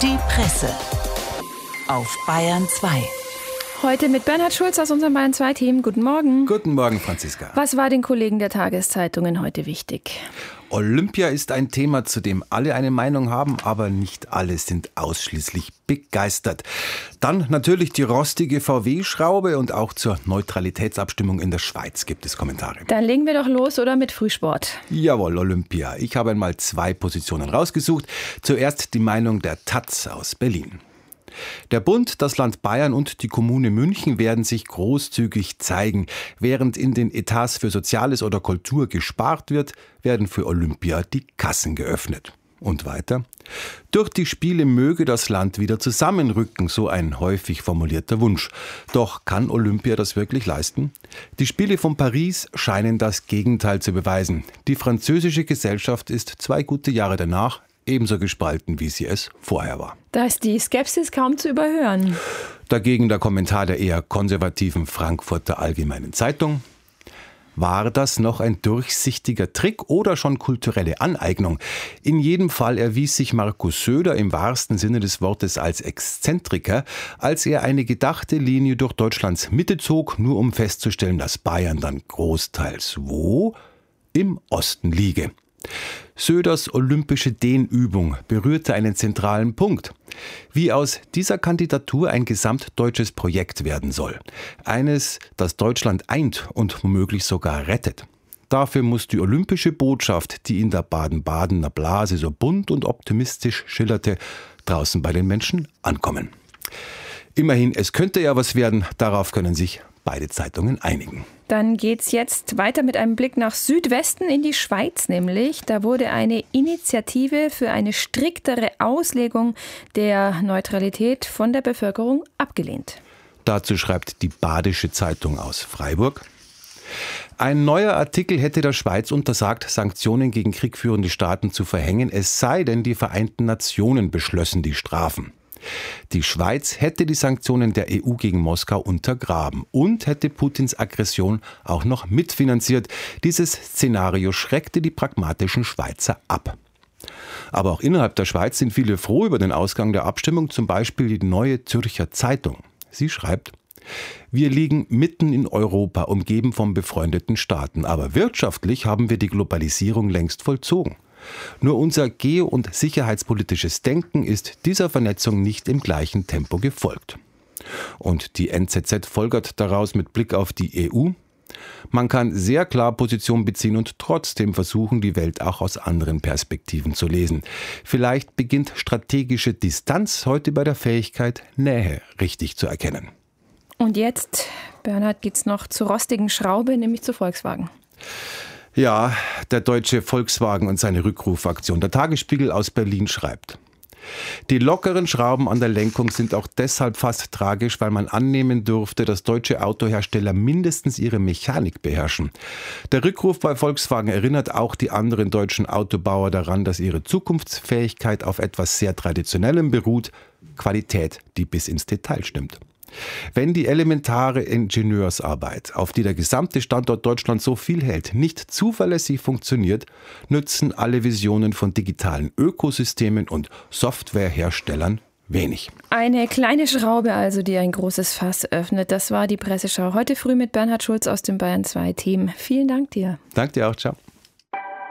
Die Presse auf Bayern 2. Heute mit Bernhard Schulz aus unserem Bayern 2 Team. Guten Morgen. Guten Morgen, Franziska. Was war den Kollegen der Tageszeitungen heute wichtig? Olympia ist ein Thema, zu dem alle eine Meinung haben, aber nicht alle sind ausschließlich begeistert. Dann natürlich die rostige VW-Schraube und auch zur Neutralitätsabstimmung in der Schweiz gibt es Kommentare. Dann legen wir doch los, oder mit Frühsport? Jawohl, Olympia. Ich habe einmal 2 Positionen rausgesucht. Zuerst die Meinung der taz aus Berlin. Der Bund, das Land Bayern und die Kommune München werden sich großzügig zeigen. Während in den Etats für Soziales oder Kultur gespart wird, werden für Olympia die Kassen geöffnet. Und weiter: Durch die Spiele möge das Land wieder zusammenrücken, so ein häufig formulierter Wunsch. Doch kann Olympia das wirklich leisten? Die Spiele von Paris scheinen das Gegenteil zu beweisen. Die französische Gesellschaft ist 2 gute Jahre danach ebenso gespalten, wie sie es vorher war. Da ist die Skepsis kaum zu überhören. Dagegen der Kommentar der eher konservativen Frankfurter Allgemeinen Zeitung. War das noch ein durchsichtiger Trick oder schon kulturelle Aneignung? In jedem Fall erwies sich Markus Söder im wahrsten Sinne des Wortes als Exzentriker, als er eine gedachte Linie durch Deutschlands Mitte zog, nur um festzustellen, dass Bayern dann großteils wo? Im Osten liege. Söders olympische Dehnübung berührte einen zentralen Punkt. Wie aus dieser Kandidatur ein gesamtdeutsches Projekt werden soll. Eines, das Deutschland eint und womöglich sogar rettet. Dafür muss die olympische Botschaft, die in der Baden-Badener Blase so bunt und optimistisch schillerte, draußen bei den Menschen ankommen. Immerhin, es könnte ja was werden, darauf können sich beide Zeitungen einigen. Dann geht's jetzt weiter mit einem Blick nach Südwesten in die Schweiz nämlich. Da wurde eine Initiative für eine striktere Auslegung der Neutralität von der Bevölkerung abgelehnt. Dazu schreibt die Badische Zeitung aus Freiburg: Ein neuer Artikel hätte der Schweiz untersagt, Sanktionen gegen kriegführende Staaten zu verhängen, es sei denn, die Vereinten Nationen beschlössen die Strafen. Die Schweiz hätte die Sanktionen der EU gegen Moskau untergraben und hätte Putins Aggression auch noch mitfinanziert. Dieses Szenario schreckte die pragmatischen Schweizer ab. Aber auch innerhalb der Schweiz sind viele froh über den Ausgang der Abstimmung, zum Beispiel die Neue Zürcher Zeitung. Sie schreibt: Wir liegen mitten in Europa, umgeben von befreundeten Staaten, aber wirtschaftlich haben wir die Globalisierung längst vollzogen. Nur unser geo- und sicherheitspolitisches Denken ist dieser Vernetzung nicht im gleichen Tempo gefolgt. Und die NZZ folgert daraus mit Blick auf die EU: Man kann sehr klar Position beziehen und trotzdem versuchen, die Welt auch aus anderen Perspektiven zu lesen. Vielleicht beginnt strategische Distanz heute bei der Fähigkeit, Nähe richtig zu erkennen. Und jetzt, Bernhard, geht's noch zur rostigen Schraube, nämlich zu Volkswagen. Ja, der deutsche Volkswagen und seine Rückrufaktion. Der Tagesspiegel aus Berlin schreibt: Die lockeren Schrauben an der Lenkung sind auch deshalb fast tragisch, weil man annehmen dürfte, dass deutsche Autohersteller mindestens ihre Mechanik beherrschen. Der Rückruf bei Volkswagen erinnert auch die anderen deutschen Autobauer daran, dass ihre Zukunftsfähigkeit auf etwas sehr Traditionellem beruht: Qualität, die bis ins Detail stimmt. Wenn die elementare Ingenieursarbeit, auf die der gesamte Standort Deutschland so viel hält, nicht zuverlässig funktioniert, nützen alle Visionen von digitalen Ökosystemen und Softwareherstellern wenig. Eine kleine Schraube also, die ein großes Fass öffnet. Das war die Presseschau heute früh mit Bernhard Schulz aus dem Bayern 2 Team. Vielen Dank dir. Danke dir auch, ciao.